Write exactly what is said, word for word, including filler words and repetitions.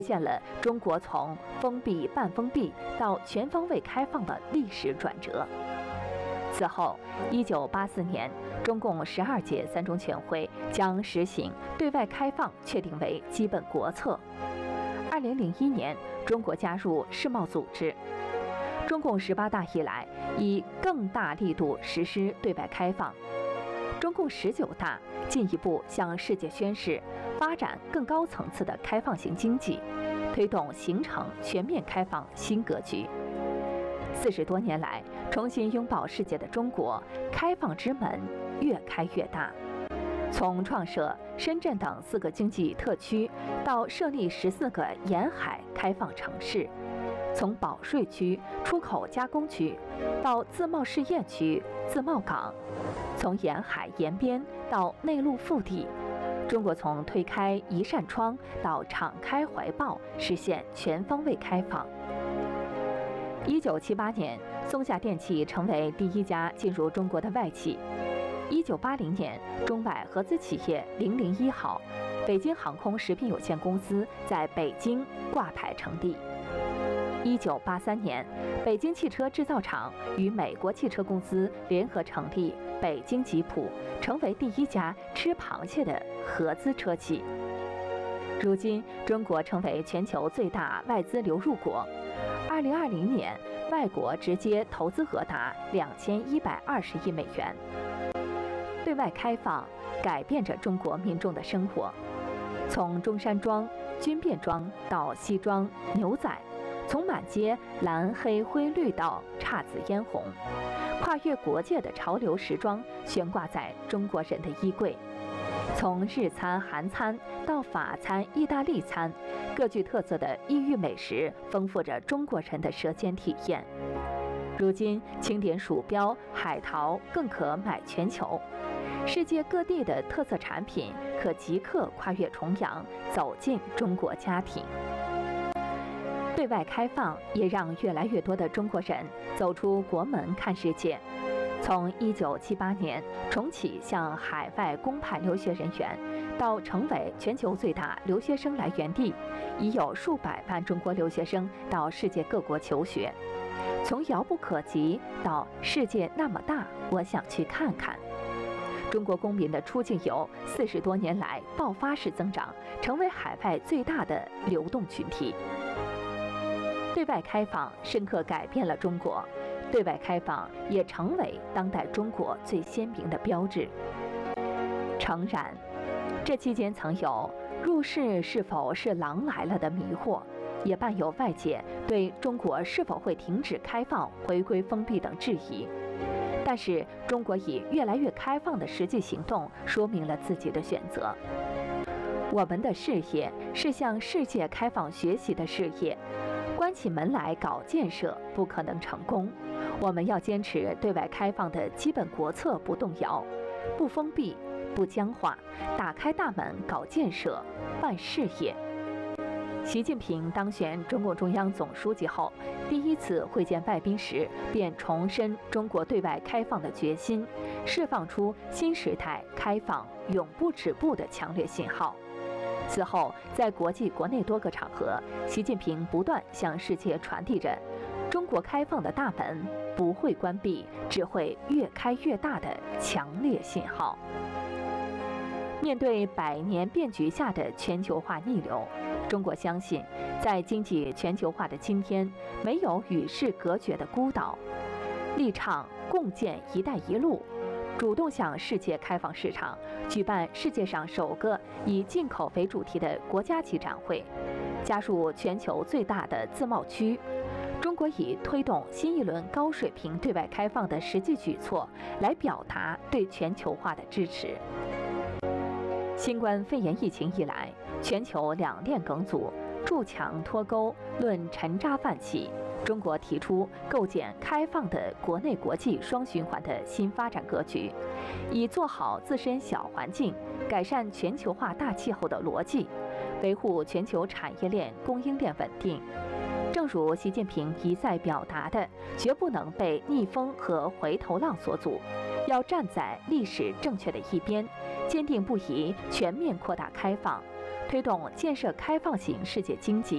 现了中国从封闭半封闭到全方位开放的历史转折。此后，一九八四年，中共十二届三中全会将实行对外开放确定为基本国策。二零零一年，中国加入世贸组织。中共十八大以来，以更大力度实施对外开放。中共十九大进一步向世界宣示发展更高层次的开放型经济，推动形成全面开放新格局。四十多年来，重新拥抱世界的中国，开放之门越开越大。从创设深圳等四个经济特区，到设立十四个沿海开放城市，从保税区、出口加工区，到自贸试验区、自贸港，从沿海沿边到内陆腹地，中国从推开一扇窗到敞开怀抱，实现全方位开放。一九七八年，松下电器成为第一家进入中国的外企。一九八零年，中外合资企业零零一号北京航空食品有限公司在北京挂牌成立。一九八三年，北京汽车制造厂与美国汽车公司联合成立北京吉普，成为第一家吃螃蟹的合资车企。如今，中国成为全球最大外资流入国。二零二零年，外国直接投资额达两千一百二十亿美元。对外开放改变着中国民众的生活，从中山装、军便装到西装、牛仔，从满街蓝黑灰绿到姹紫嫣红，跨越国界的潮流时装悬挂在中国人的衣柜。从日餐、韩餐到法餐、意大利餐，各具特色的异域美食丰富着中国人的舌尖体验。如今，清点鼠标、海淘更可买全球，世界各地的特色产品可即刻跨越重洋，走进中国家庭。对外开放也让越来越多的中国人走出国门看世界。从一九七八年重启向海外公派留学人员，到成为全球最大留学生来源地，已有数百万中国留学生到世界各国求学。从遥不可及到世界那么大，我想去看看。中国公民的出境游四十多年来爆发式增长，成为海外最大的流动群体。对外开放深刻改变了中国，对外开放也成为当代中国最鲜明的标志。诚然，这期间曾有入世是否是狼来了的迷惑，也伴有外界对中国是否会停止开放、回归封闭等质疑。但是，中国以越来越开放的实际行动说明了自己的选择。我们的事业是向世界开放学习的事业，关起门来搞建设不可能成功。我们要坚持对外开放的基本国策不动摇，不封闭、不僵化，打开大门搞建设、办事业。习近平当选中共中央总书记后，第一次会见外宾时，便重申中国对外开放的决心，释放出新时代开放永不止步的强烈信号。此后，在国际国内多个场合，习近平不断向世界传递着中国开放的大门不会关闭，只会越开越大的强烈信号。面对百年变局下的全球化逆流，中国相信，在经济全球化的今天，没有与世隔绝的孤岛，力倡共建“一带一路”，主动向世界开放市场，举办世界上首个以进口为主题的国家级展会，加入全球最大的自贸区。中国以推动新一轮高水平对外开放的实际举措，来表达对全球化的支持。新冠肺炎疫情以来，全球两链梗阻，筑墙脱钩，论沉渣泛起。中国提出构建开放的国内国际双循环的新发展格局，以做好自身小环境、改善全球化大气候的逻辑，维护全球产业链供应链稳定。正如习近平一再表达的，绝不能被逆风和回头浪所阻，要站在历史正确的一边，坚定不移全面扩大开放，推动建设开放型世界经济。